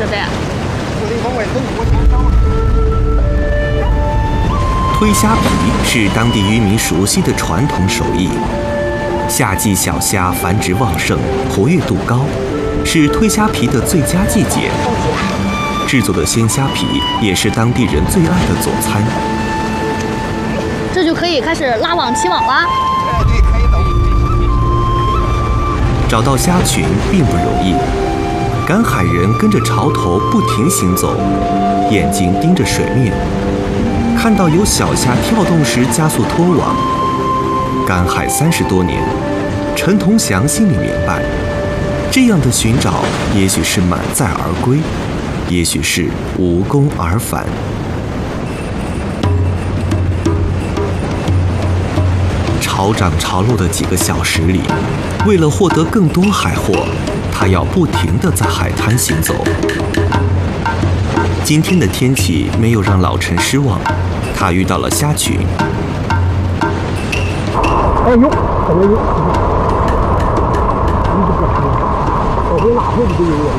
着呗。 推虾皮是当地渔民熟悉的传统手艺。夏季小虾繁殖旺盛，活跃度高，是推虾皮的最佳季节。制作的鲜虾皮也是当地人最爱的佐餐。 这就可以开始拉网起网啦。 对，可以走。 找到虾群并不容易，赶海人跟着潮头不停行走，眼睛盯着水面，看到有小虾跳动时加速拖网。赶海30多年，陈同祥心里明白，这样的寻找也许是满载而归，也许是无功而返。潮涨潮落的几个小时里，为了获得更多海货，他要不停地在海滩行走。今天的天气没有让老陈失望，他遇到了虾群。 哎呦，怎么有？一直不吃，我回哪会不就有人？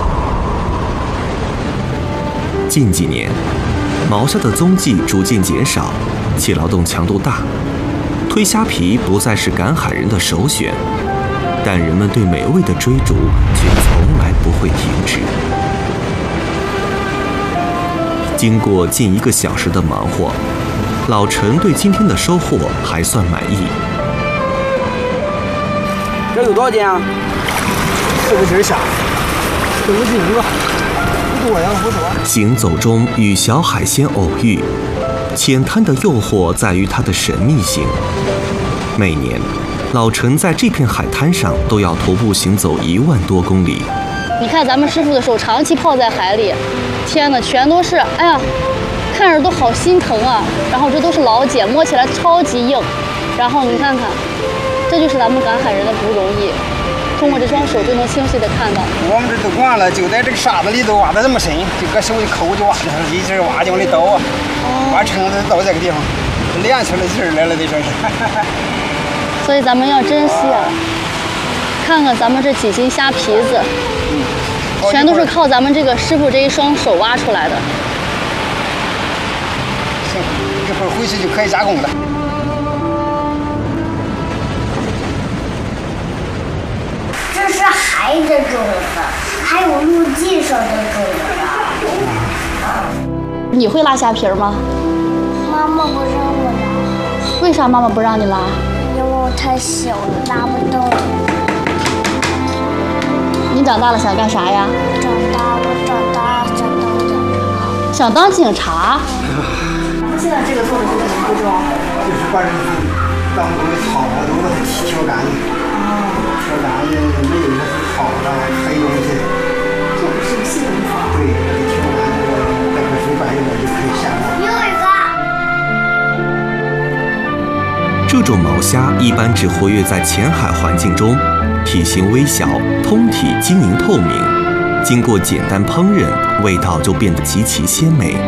近几年，毛虾的踪迹逐渐减少，其劳动强度大，推虾皮不再是赶海人的首选，但人们对美味的追逐却从来不会停止。经过近1个小时的忙活，老陈对今天的收获还算满意。 这有多少斤啊 4个斤虾，4个斤吧，不多呀，不多。 行走中与小海鲜偶遇，浅滩的诱惑在于它的神秘性。每年，老陈在这片海滩上都要徒步行走1万多公里。 你看咱们师傅的手长期泡在海里，天哪，全都是，哎呀，看着都好心疼啊。然后这都是老茧，摸起来超级硬。然后你看看，这就是咱们赶海人的不容易，通过这双手就能清晰地看到。 我们这都惯了，就在这个沙子里头挖得这么深，就搁手一抠就挖上了，一直挖就往里倒啊，挖撑的到这个地方，练出来劲儿来了，得说是。 所以咱们要珍惜啊！看看咱们这几斤虾皮子，全都是靠咱们这个师傅这一双手挖出来的。 行，一会儿回去就可以加工了。 这是海的种子，还有陆地上的种子。 你会拉虾皮吗？ 妈妈不让我拉， 为啥妈妈不让你拉？ 因为我太小了，拉不动。 你长大了想干啥呀？ 我长大想当警察。 想当警察？ 那现在这个做的是什么步骤？ 就是把这当中的草啊都把它挑干净，挑干净没有那些草啊黑东西。 这不是个细工作。 对，给挑干净了，待会水白一点就可以下锅。 又一个。 这种毛虾一般只活跃在浅海环境中，体型微小，通体晶莹透明，经过简单烹饪，味道就变得极其鲜美。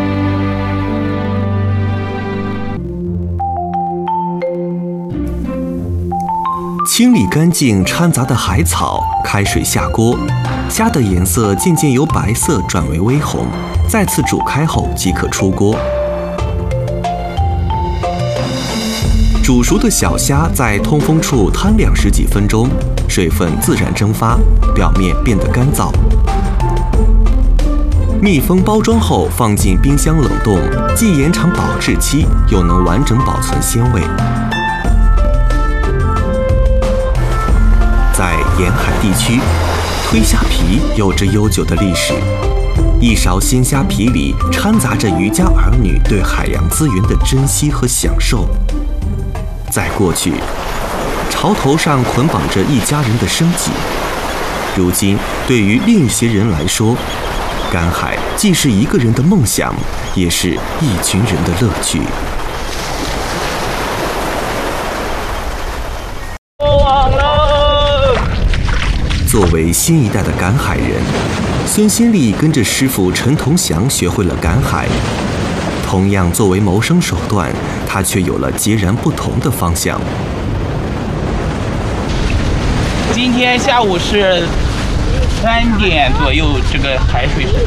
清理干净掺杂的海草，开水下锅，虾的颜色渐渐由白色转为微红，再次煮开后即可出锅。煮熟的小虾在通风处摊2-10几分钟，水分自然蒸发，表面变得干燥。密封包装后放进冰箱冷冻，既延长保质期，又能完整保存鲜味。在沿海地区，推虾皮有着悠久的历史。一勺鲜虾皮里掺杂着渔家儿女对海洋资源的珍惜和享受。在过去，潮头上捆绑着一家人的生计。如今，对于另一些人来说，赶海既是一个人的梦想，也是一群人的乐趣。作为新一代的赶海人，孙新丽跟着师傅陈同祥学会了赶海。同样作为谋生手段，他却有了截然不同的方向。 今天下午是3点左右，这个海水是